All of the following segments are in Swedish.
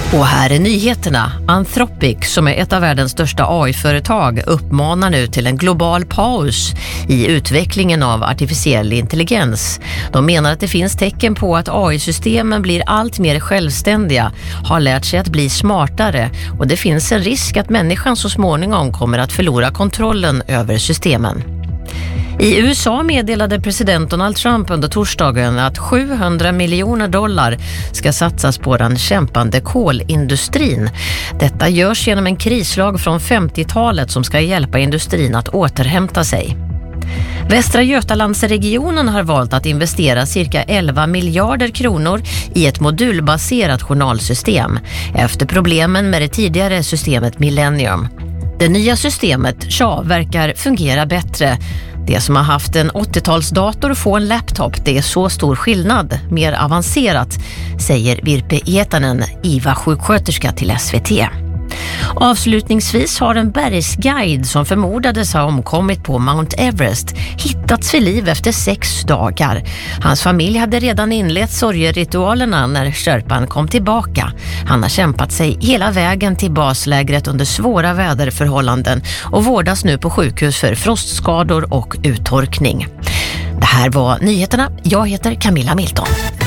Och här är nyheterna. Anthropic, som är ett av världens största AI-företag, uppmanar nu till en global paus i utvecklingen av artificiell intelligens. De menar att det finns tecken på att AI-systemen blir allt mer självständiga, har lärt sig att bli smartare och det finns en risk att människan så småningom kommer att förlora kontrollen över systemen. I USA meddelade president Donald Trump under torsdagen att $700 miljoner ska satsas på den kämpande kolindustrin. Detta görs genom en krislag från 50-talet som ska hjälpa industrin att återhämta sig. Västra Götalandsregionen har valt att investera cirka 11 miljarder kronor i ett modulbaserat journalsystem efter problemen med det tidigare systemet Millennium. Det nya systemet verkar fungera bättre. Det som har haft en 80-talsdator får en laptop, det är så stor skillnad, mer avancerat, säger Virpe Hietanen, IVA-sjuksköterska till SVT. Avslutningsvis har en bergsguide som förmodades ha omkommit på Mount Everest hittats vid liv efter 6 dagar. Hans familj hade redan inlett sorgeritualerna när Sherpan kom tillbaka. Han har kämpat sig hela vägen till baslägret under svåra väderförhållanden och vårdas nu på sjukhus för frostskador och uttorkning. Det här var nyheterna. Jag heter Camilla Milton.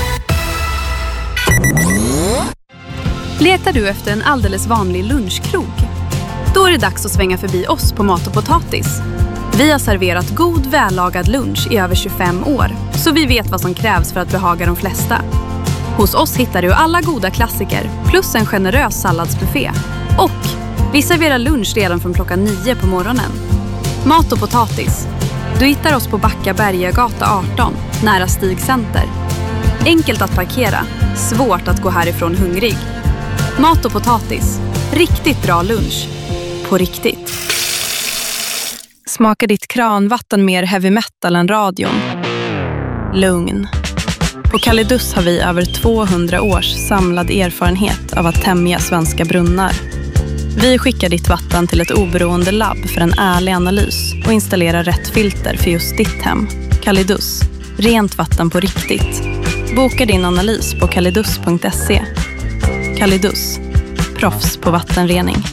Letar du efter en alldeles vanlig lunchkrog? Då är det dags att svänga förbi oss på Mat och Potatis. Vi har serverat god, vällagad lunch i över 25 år, så vi vet vad som krävs för att behaga de flesta. Hos oss hittar du alla goda klassiker, plus en generös salladsbuffé. Och vi serverar lunch redan från klockan 9 på morgonen. Mat och Potatis. Du hittar oss på Backabergegata 18, nära Stig Center. Enkelt att parkera, svårt att gå härifrån hungrig. Mat och Potatis. Riktigt bra lunch. På riktigt. Smakar ditt kranvatten mer heavy metal än radion? Lugn. På Kalidus har vi över 200 års samlad erfarenhet av att tämja svenska brunnar. Vi skickar ditt vatten till ett oberoende labb för en ärlig analys och installerar rätt filter för just ditt hem. Kalidus. Rent vatten på riktigt. Boka din analys på kalidus.se. Kalidus. Proffs på vattenrening.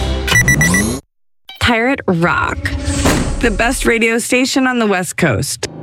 Pirate Rock. The best radio station on the West Coast.